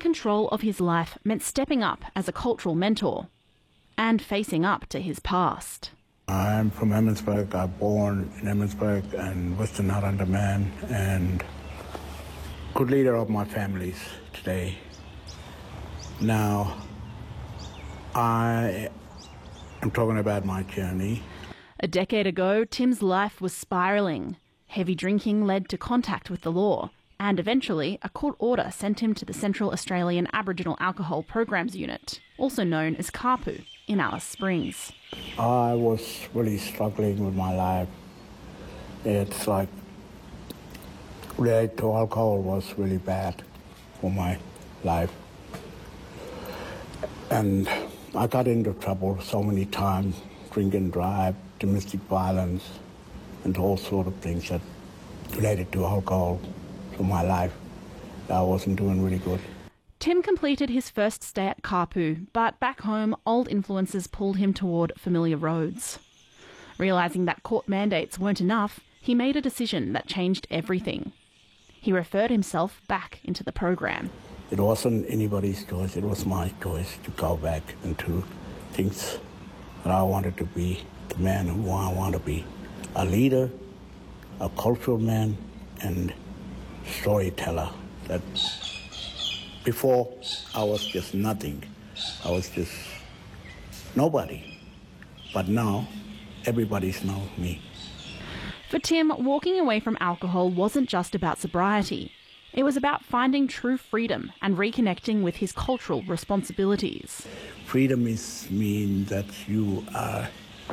control of his life meant stepping up as a cultural mentor and facing up to his past. I'm from Emmonsburg. I was born in Emmonsburg and Western Arundel man, and good leader of my families today. Now, I am talking about my journey. A decade ago, Tim's life was spiralling. Heavy drinking led to contact with the law, and eventually a court order sent him to the Central Australian Aboriginal Alcohol Programs Unit, also known as CARPU, in Alice Springs. I was really struggling with my life. It's like related to alcohol was really bad for my life. And I got into trouble so many times, drink and drive, domestic violence, and all sort of things that related to alcohol for my life. I wasn't doing really good. Tim completed his first stay at CARPU, but back home, old influences pulled him toward familiar roads. Realising that court mandates weren't enough, he made a decision that changed everything. He referred himself back into the program. It wasn't anybody's choice, it was my choice to go back into things that I wanted to be, the man who I want to be. A leader, a cultural man, and storyteller. That before, I was just nothing. I was just nobody. But now, everybody's known me. For Tim, walking away from alcohol wasn't just about sobriety. It was about finding true freedom and reconnecting with his cultural responsibilities. Freedom means that you are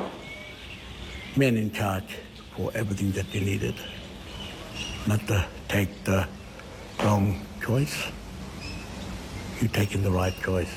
man in charge for everything that you needed. Not to take the wrong choice. You're taking the right choice.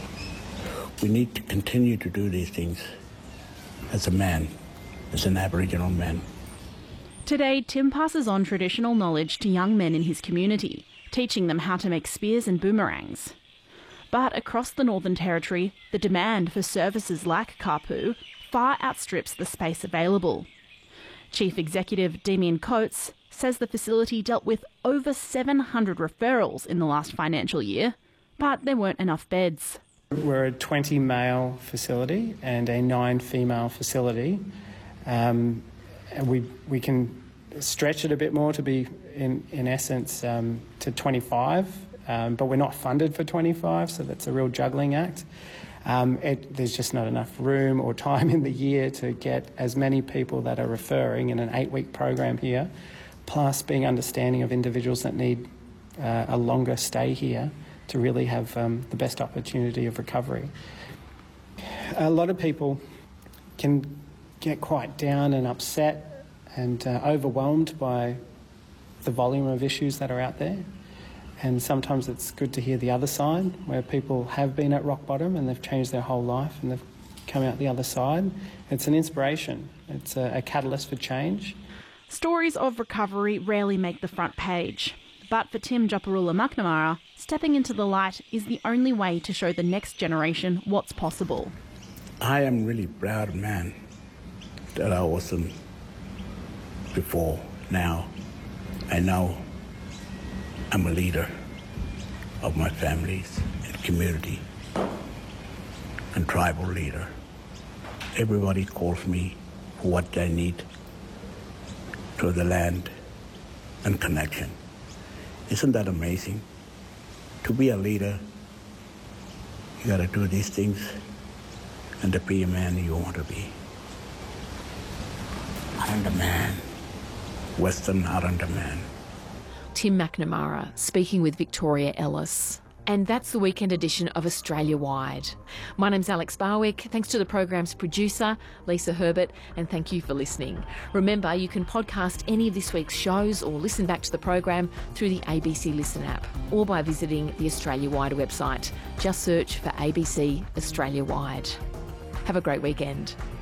We need to continue to do these things as a man, as an Aboriginal man. Today, Tim passes on traditional knowledge to young men in his community, teaching them how to make spears and boomerangs. But across the Northern Territory, the demand for services like CARPU far outstrips the space available. Chief Executive Damien Coates says the facility dealt with over 700 referrals in the last financial year, but there weren't enough beds. We're a 20 male facility and a 9 female facility. And we can stretch it a bit more to be, in essence, to 25, but we're not funded for 25, so that's a real juggling act. There's just not enough room or time in the year to get as many people that are referring in an 8-week program here, plus being understanding of individuals that need a longer stay here to really have the best opportunity of recovery. A lot of people can get quite down and upset and overwhelmed by the volume of issues that are out there. And sometimes it's good to hear the other side, where people have been at rock bottom and they've changed their whole life and they've come out the other side. It's an inspiration. It's a catalyst for change. Stories of recovery rarely make the front page. But for Tim Japarula McNamara, stepping into the light is the only way to show the next generation what's possible. I am really proud man that I wasn't before. Now I know I'm a leader of my families and community and tribal leader. Everybody calls me for what they need to the land and connection. Isn't that amazing? To be a leader, you gotta do these things and to be a man you want to be. I'm the man, Western Arundel man. Tim McNamara speaking with Victoria Ellis. And that's the weekend edition of Australia Wide. My name's Alex Barwick. Thanks to the program's producer, Lisa Herbert, and thank you for listening. Remember, you can podcast any of this week's shows or listen back to the program through the ABC Listen app or by visiting the Australia Wide website. Just search for ABC Australia Wide. Have a great weekend.